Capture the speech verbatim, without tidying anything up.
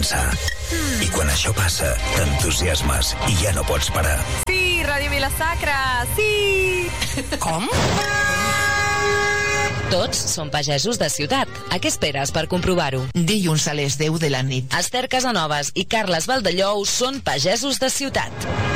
començar. I quan això passa, t'entusiasmes i ja no pots parar. Sí, Ràdio Vila-sacra, sí! Com? Tots són pagesos de ciutat. A què esperes per comprovar-ho? Dilluns a les deu de la nit. Esther Casanovas i Carles Valdellou són pagesos de ciutat.